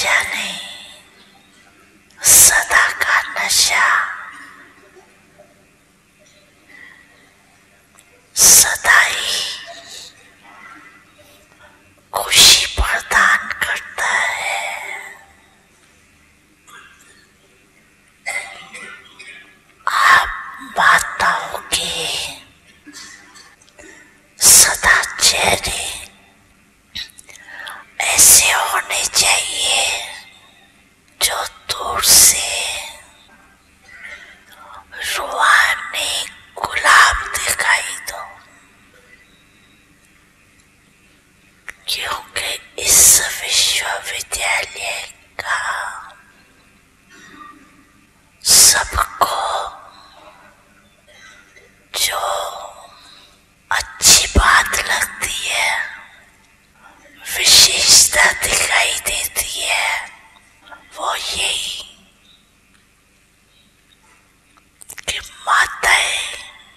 नशा नहीं, सदा का नशा, सदा ही खुशी प्रदान करता है। आप माताओं के सदा चेहरे ऐसे होने चाहिए जो दूर से रूहानी गुलाब दिखाई दो, क्योंकि इस विश्वविद्यालय का सबको जो अच्छी बात लगती है, विशेषता दिखाई देती है, वो यही कि माताएं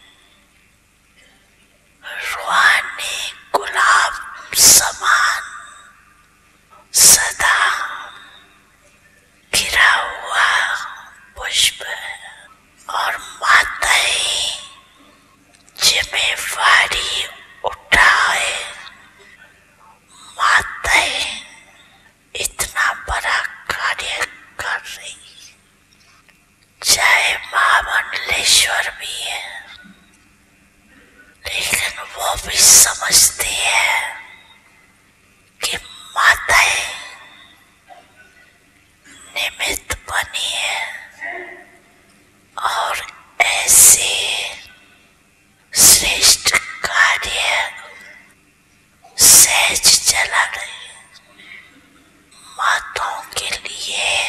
रूहानी गुलाब समान सदा गिरा हुआ पुष्प है, और माताएं जिम्मेवारी उठाए, माताएं इतना बड़ा कार्य कर रही, चाहे मां मंडलेश्वर भी है, लेकिन वो भी समझती है कि माताएं निमित्त बनी है और ऐसे श्रेष्ठ कार्य सहज चला रही। माताओं के लिए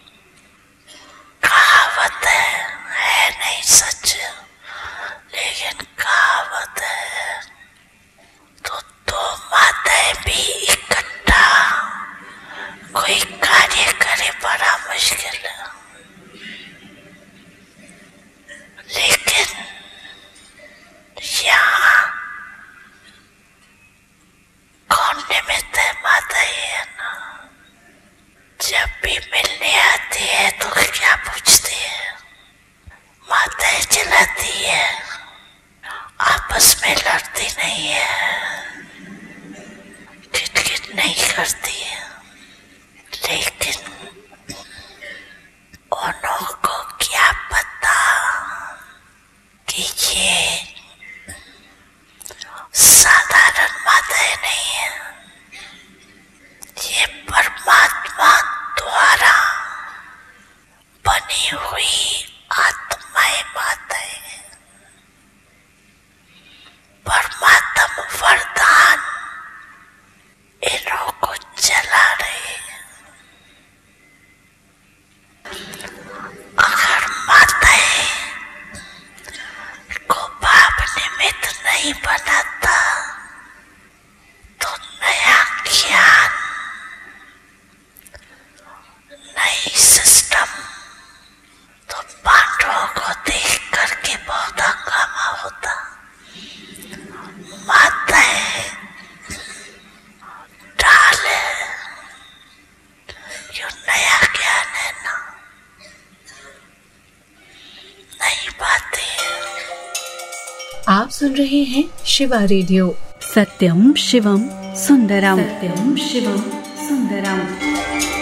कहावत है नहीं सच, लेकिन कहावत है, तो दो माताएं भी इकट्ठा कोई कार्य करे बड़ा मुश्किल है, लेकिन यहाँ कौन निमित्त है? माता ही है ना। जब भी मिलने आती है तो क्या पूछती है? माताएं चिल्लाती है, आपस में लड़ती नहीं है, किटकिट नहीं करती है, लेकिन उन्हों को क्या पता कि ये साधारण माताएं नहीं है, ये परमात्मा द्वारा बनी हुई आत्माएं माताएं हैं। परमात्मा वरदान इन्हों को चला रहे हैं। अगर माताएं को बाप निमित्त नहीं बनाता तो नया ज्ञान, नई सिस्टम तो पांडवों को देख करके बहुत हंगामा होता। माताएं डाले जो नया ज्ञान है ना, नई बातें। आप सुन रहे हैं शिवा रेडियो। सत्यम शिवम सुंदरम। सत्यम शिवम सुंदरम।